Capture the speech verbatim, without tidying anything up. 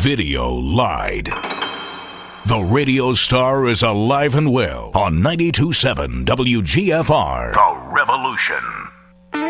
Video lied. The radio star is alive and well on ninety-two point seven W G F R. The Revolution.